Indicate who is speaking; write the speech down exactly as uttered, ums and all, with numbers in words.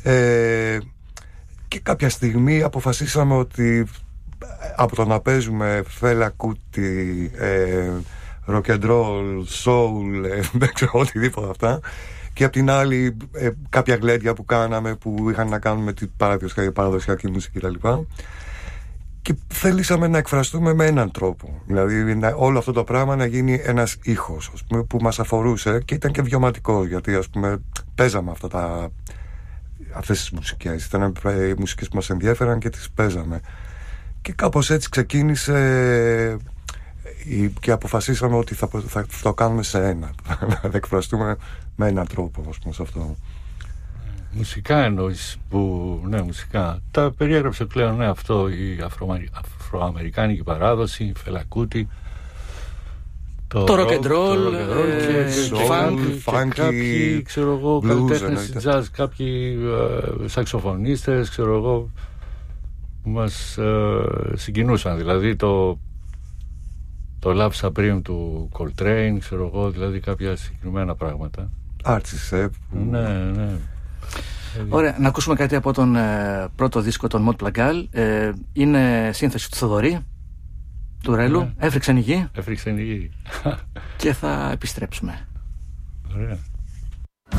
Speaker 1: Ε, και κάποια στιγμή αποφασίσαμε ότι από το να παίζουμε Φέλα Κούτι, ε, rock and roll, soul, ε, δεν ξέρω, οτιδήποτε αυτά, και απ' την άλλη ε, κάποια γλέντια που κάναμε που είχαν να κάνουν με την παραδοσιακή μουσική κτλ. Και θέλησαμε να εκφραστούμε με έναν τρόπο. Δηλαδή να, όλο αυτό το πράγμα να γίνει ένας ήχος, ας πούμε, που μας αφορούσε και ήταν και βιωματικός, γιατί ας πούμε παίζαμε αυτά τα, αυτές τις μουσικές. Ήταν οι μουσικές που μας ενδιέφεραν και τις παίζαμε. Και κάπως έτσι ξεκίνησε και αποφασίσαμε ότι θα, θα, θα το κάνουμε σε ένα. Θα εκφραστούμε με έναν τρόπο, ας πούμε, σε αυτό.
Speaker 2: Μουσικά εννοείς που, ναι, μουσικά. Τα περιέγραψε πλέον, ναι, αυτό η αφροαμερικάνικη παράδοση, η Φέλα Κούτι, το,
Speaker 3: το rock and roll,
Speaker 2: και
Speaker 3: funk,
Speaker 2: κάποιοι, ξέρω εγώ, καλλιτέχνες jazz, κάποιοι ε, σαξοφωνίστες, ξέρω εγώ, που μας ε, συγκινούσαν. Δηλαδή το το Love Supreme του Coltrane, ξέρω εγώ, δηλαδή κάποια συγκεκριμένα πράγματα.
Speaker 1: Άρτσισε.
Speaker 2: Ναι, ναι.
Speaker 3: Ωραία, να ακούσουμε κάτι από τον ε, πρώτο δίσκο, τον Maud Plagal. Ε, είναι σύνθεση του Θοδωρή, του Ρέλου. Ναι. Έφρυξαν η γη.
Speaker 2: Έφρυξαν η γη.
Speaker 3: Και θα επιστρέψουμε.
Speaker 2: Ωραία.